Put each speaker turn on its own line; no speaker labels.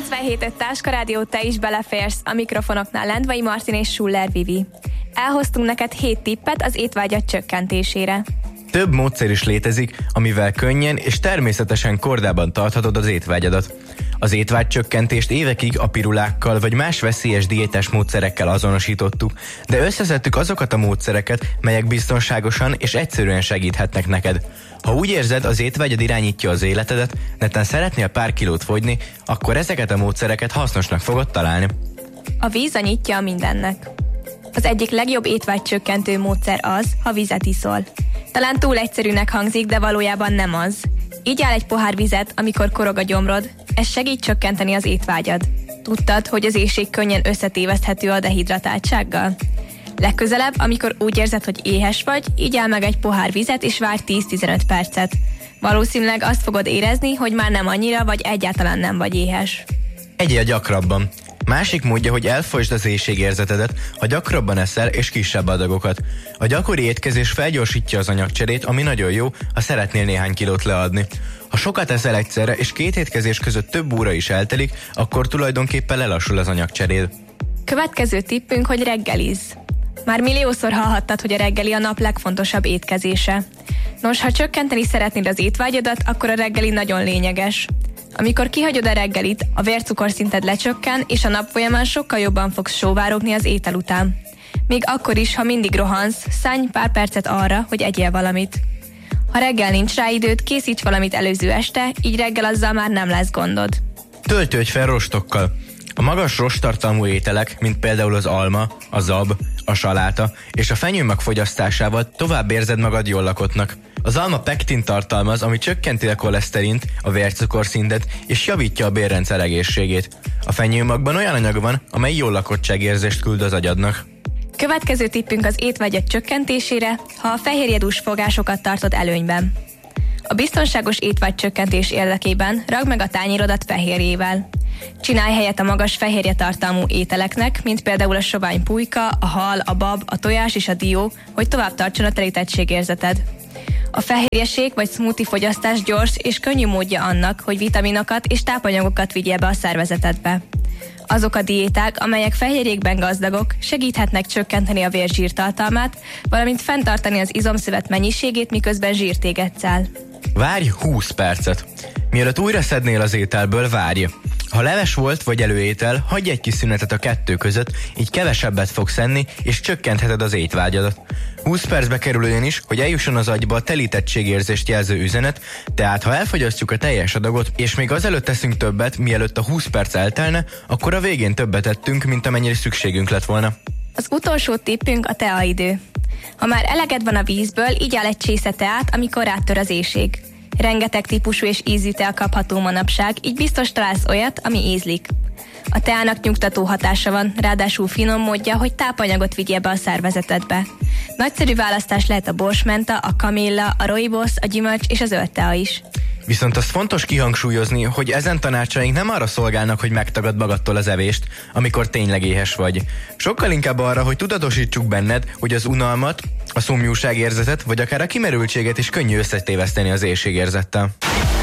97.5 Táska Rádió, te is beleférsz. A mikrofonoknál Lendvai Martin és Schuller Vivi. Elhoztunk neked 7 tippet az étvágyat csökkentésére.
Több módszer is létezik, amivel könnyen és természetesen kordában tarthatod az étvágyadat. Az étvágycsökkentést évekig a pirulákkal vagy más veszélyes diétás módszerekkel azonosítottuk, de összeszedtük azokat a módszereket, melyek biztonságosan és egyszerűen segíthetnek neked. Ha úgy érzed, az étvágyad irányítja az életedet, netán szeretnél pár kilót fogyni, akkor ezeket a módszereket hasznosnak fogod találni.
A víz a nyitja a mindennek. Az egyik legjobb étvágycsökkentő módszer az, ha vizet iszol. Talán túl egyszerűnek hangzik, de valójában nem az. Igyál egy pohár vizet, amikor korog a gyomrod, ez segít csökkenteni az étvágyad. Tudtad, hogy az éhség könnyen összetéveszthető a dehidratáltsággal? Legközelebb, amikor úgy érzed, hogy éhes vagy, igyál meg egy pohár vizet és várj 10-15 percet. Valószínűleg azt fogod érezni, hogy már nem annyira, vagy egyáltalán nem vagy éhes.
Egyél gyakrabban. Másik módja, hogy elfolytsd az éhségérzetedet, ha gyakrabban eszel és kisebb adagokat. A gyakori étkezés felgyorsítja az anyagcserét, ami nagyon jó, ha szeretnél néhány kilót leadni. Ha sokat eszel egyszerre és 2 étkezés között több óra is eltelik, akkor tulajdonképpen lelassul az anyagcseréd.
Következő tippünk, hogy reggelizz. Már milliószor hallhattad, hogy a reggeli a nap legfontosabb étkezése. Nos, ha csökkenteni szeretnéd az étvágyadat, akkor a reggeli nagyon lényeges. Amikor kihagyod a reggelit, a vércukorszinted lecsökken, és a nap folyamán sokkal jobban fogsz sóvárogni az étel után. Még akkor is, ha mindig rohansz, szállj pár percet arra, hogy egyél valamit. Ha reggel nincs rá időd, készíts valamit előző este, így reggel azzal már nem lesz gondod.
Töltődj fel rostokkal. A magas rosttartalmú ételek, mint például az alma, a zab, a saláta és a fenyőmag fogyasztásával tovább érzed magad jól lakottnak. Az alma pektin tartalmaz, ami csökkenti a koleszterint, a vércukorszintet és javítja a bélrendszer egészségét. A fenyőmagban olyan anyag van, amely jól lakottságérzést küld az agyadnak.
Következő tippünk az étvágyat csökkentésére, ha a fehérjedús fogásokat tartod előnyben. A biztonságos étvágycsökkentés érdekében ragd meg a tányérodat fehérjével. Csinálj helyet a magas fehérje tartalmú ételeknek, mint például a sovány pulyka, a hal, a bab, a tojás és a dió, hogy tovább tartson a telítettségérzeted. A fehérjeség vagy smoothie fogyasztás gyors és könnyű módja annak, hogy vitaminokat és tápanyagokat vigyél be a szervezetedbe. Azok a diéták, amelyek fehérjékben gazdagok, segíthetnek csökkenteni a vérzsír tartalmát, valamint fenntartani az izomszövet mennyiségét, miközben zsírt égetsz.
Várj 20 percet. Mielőtt újra szednél az ételből, várj. Ha leves volt vagy előétel, hagyj egy kis szünetet a 2 között, így kevesebbet fogsz enni, és csökkentheted az étvágyadat. 20 percbe kerül olyan is, hogy eljusson az agyba a telítettségérzést jelző üzenet, tehát ha elfogyasztjuk a teljes adagot, és még azelőtt teszünk többet, mielőtt a 20 perc eltelne, akkor a végén többet ettünk, mint amennyire szükségünk lett volna.
Az utolsó tippünk a teaidő. Ha már eleged van a vízből, igyál egy csésze teát, amikor rátör az éhség. Rengeteg típusú és ízű tea kapható manapság, így biztos találsz olyat, ami ízlik. A teának nyugtató hatása van, ráadásul finom módja, hogy tápanyagot vigyél be a szervezetedbe. Nagyszerű választás lehet a borsmenta, a kamilla, a rooibos, a gyümölcs és a zöld tea is.
Viszont azt fontos kihangsúlyozni, hogy ezen tanácsaink nem arra szolgálnak, hogy megtagad magadtól az evést, amikor tényleg éhes vagy. Sokkal inkább arra, hogy tudatosítsuk benned, hogy az unalmat, a szomjúságérzetet, vagy akár a kimerültséget is könnyű összetéveszteni az éhségérzettel.